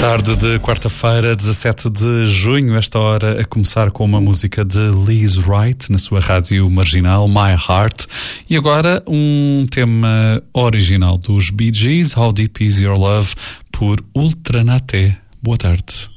Tarde de quarta-feira, 17 de junho, esta hora a começar com uma música de Liz Wright na sua rádio marginal, My Heart. E agora um tema original dos Bee Gees, How Deep Is Your Love, por Ultranaté. Boa tarde.